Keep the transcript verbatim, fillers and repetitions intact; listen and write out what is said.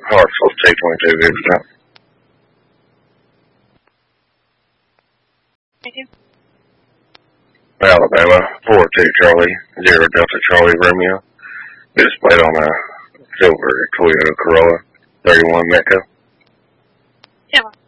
Hartsville T twenty-two, good percent. Thank you. Alabama, four two Charlie, zero Delta Charlie Romeo. Displayed on a silver Toyota Corolla, thirty-one Metco. Yeah.